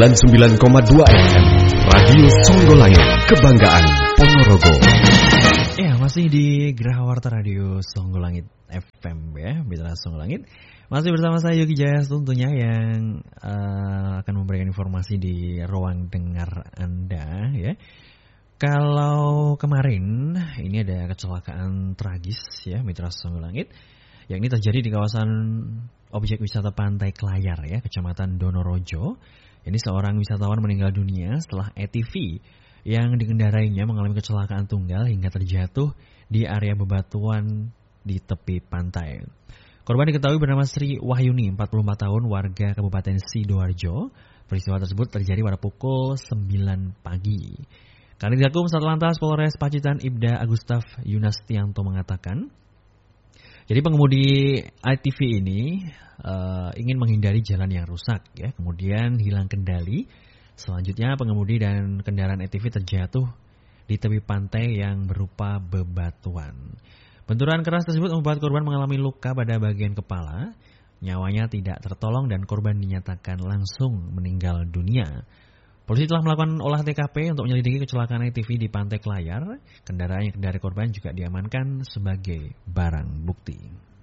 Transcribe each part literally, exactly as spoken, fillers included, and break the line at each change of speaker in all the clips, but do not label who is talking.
sembilan puluh sembilan koma dua F M Radio Songgolangit, kebanggaan Ponorogo.
Ya, masih di Gerahawarta Radio Songgolangit F M ya, Mitra Songgolangit. Masih bersama saya Yogi Jaya tentunya yang uh, akan memberikan informasi di ruang dengar Anda ya. Kalau kemarin ini ada kecelakaan tragis ya, Mitra Songgolangit, yang ini terjadi di kawasan objek wisata Pantai Klayar ya, Kecamatan Donorojo. Ini seorang wisatawan meninggal dunia setelah A T V yang dikendarainya mengalami kecelakaan tunggal hingga terjatuh di area bebatuan di tepi pantai. Korban diketahui bernama Sri Wahyuni, empat puluh empat tahun, warga Kabupaten Sidoarjo. Peristiwa tersebut terjadi pada pukul sembilan pagi. Kanit Gakum Satlantas Polres Pacitan Ibda Agustaf Yunastianto mengatakan, jadi pengemudi A T V ini uh, ingin menghindari jalan yang rusak, ya, kemudian hilang kendali. Selanjutnya pengemudi dan kendaraan A T V terjatuh di tepi pantai yang berupa bebatuan. Benturan keras tersebut membuat korban mengalami luka pada bagian kepala. Nyawanya tidak tertolong dan korban dinyatakan langsung meninggal dunia. Polisi telah melakukan olah T K P untuk menyelidiki kecelakaan A T V di Pantai Klayar. Kendaraan yang kendarai korban juga diamankan sebagai barang bukti.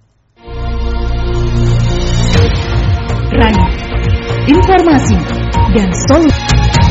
Raya, informasi dan solusi.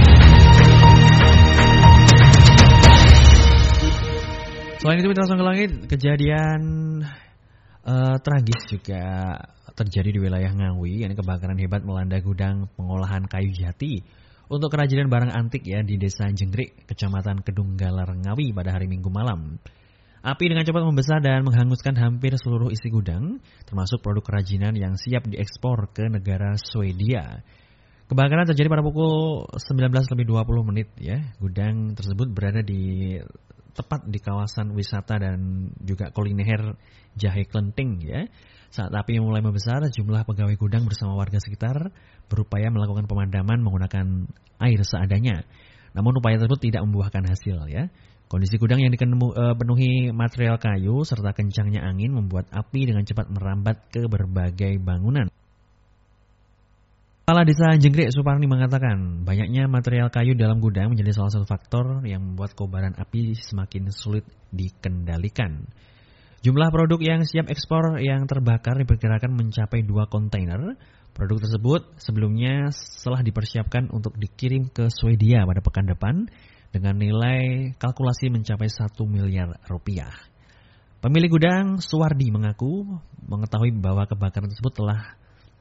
Selain itu, Mitra Songgolangit, kejadian uh, tragis juga terjadi di wilayah Ngawi. Ini kebakaran hebat melanda gudang pengolahan kayu jati untuk kerajinan barang antik ya di Desa Jenggrik, Kecamatan Kedunggalar, Ngawi pada hari Minggu malam. Api dengan cepat membesar dan menghanguskan hampir seluruh isi gudang, termasuk produk kerajinan yang siap diekspor ke negara Swedia. Kebakaran terjadi pada pukul sembilan belas lebih dua puluh menit ya. Gudang tersebut berada di tepat di kawasan wisata dan juga kuliner Jahe Klenting ya. Saat api mulai membesar, jumlah pegawai gudang bersama warga sekitar berupaya melakukan pemadaman menggunakan air seadanya. Namun upaya tersebut tidak membuahkan hasil ya. Kondisi gudang yang dipenuhi material kayu serta kencangnya angin membuat api dengan cepat merambat ke berbagai bangunan. Kepala Desa Jenggrik Suparni mengatakan, banyaknya material kayu dalam gudang menjadi salah satu faktor yang membuat kobaran api semakin sulit dikendalikan. Jumlah produk yang siap ekspor yang terbakar diperkirakan mencapai dua kontainer. Produk tersebut sebelumnya telah dipersiapkan untuk dikirim ke Swedia pada pekan depan dengan nilai kalkulasi mencapai satu miliar rupiah. Pemilik gudang, Suwardi, mengaku mengetahui bahwa kebakaran tersebut telah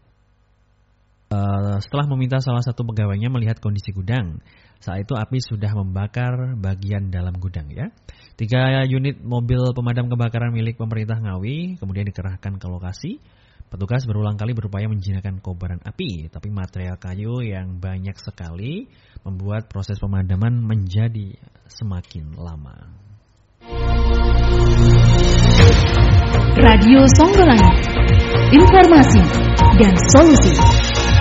Uh, setelah meminta salah satu pegawainya melihat kondisi gudang. Saat itu api sudah membakar bagian dalam gudang ya. Tiga unit mobil pemadam kebakaran milik pemerintah Ngawi kemudian dikerahkan ke lokasi. Petugas berulang kali berupaya menjinakkan kobaran api, tapi material kayu yang banyak sekali membuat proses pemadaman menjadi semakin lama.
Radio Songgolangit, informasi dan solusi.